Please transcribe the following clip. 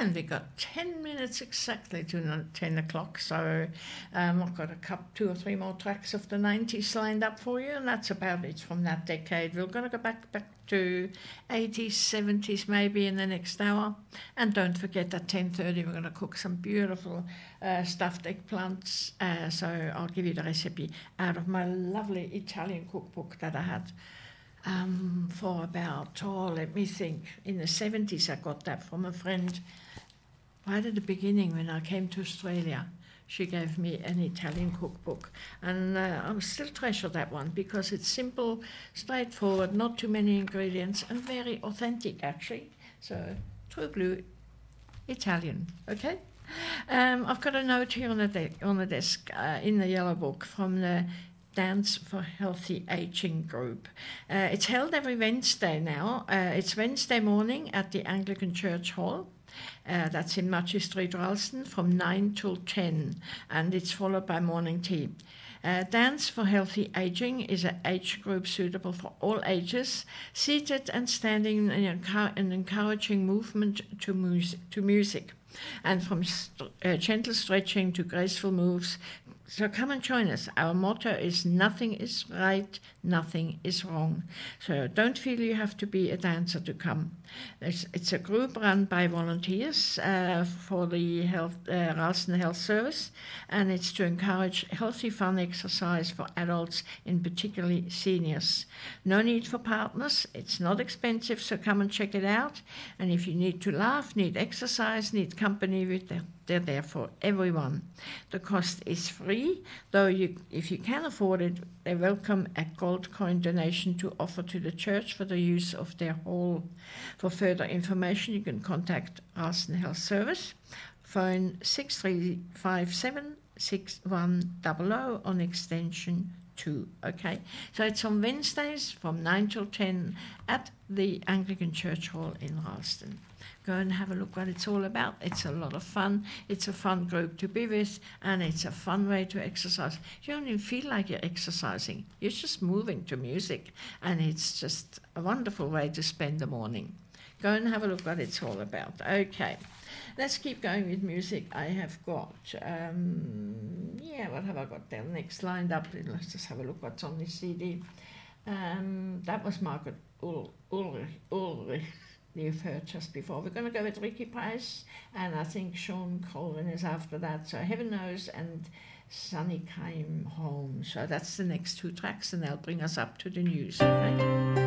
And we got 10 minutes exactly to 10 o'clock, so I've got two or three more tracks of the 90s lined up for you, and that's about it from that decade. We're going to go back to 80s, 70s maybe in the next hour. And don't forget at 10:30 we're going to cook some beautiful stuffed eggplants, so I'll give you the recipe out of my lovely Italian cookbook that I had for about, let me think, in the 70s I got that from a friend. Right at the beginning when I came to Australia, she gave me an Italian cookbook, and I still treasure that one because it's simple, straightforward, not too many ingredients, and very authentic actually. So true blue Italian, okay? I've got a note here on the desk in the yellow book from the Dance for Healthy Aging group. It's held every Wednesday now. It's Wednesday morning at the Anglican Church Hall. That's in Mathew Street, Ralston, from 9 till 10, and it's followed by morning tea. Dance for Healthy Aging is an age group suitable for all ages, seated and standing and encouraging movement to music, and from gentle stretching to graceful moves. So come and join us. Our motto is nothing is right, nothing is wrong. So don't feel you have to be a dancer to come. It's a group run by volunteers for the Ralston Health Service, and it's to encourage healthy, fun exercise for adults, in particularly seniors. No need for partners. It's not expensive, so come and check it out. And if you need to laugh, need exercise, need company, they're there for everyone. The cost is free, though if you can afford it, they welcome a gold coin donation to offer to the church for the use of their hall. For further information, you can contact Ralston Health Service, phone 6357 6100 on extension 2. Okay, so it's on Wednesdays from 9 till 10 at the Anglican Church Hall in Ralston. Go and have a look what it's all about. It's a lot of fun. It's a fun group to be with, and it's a fun way to exercise. You don't even feel like you're exercising. You're just moving to music, and it's just a wonderful way to spend the morning. Go and have a look what it's all about. Okay, let's keep going with music. I have got, what have I got there next lined up? Let's just have a look what's on this CD. That was Margaret Ulrich. You've heard just before. We're going to go with Ricky Price, and I think Sean Colvin is after that. So Heaven Knows and Sunny Came Home. So that's the next two tracks, and they'll bring us up to the news, okay?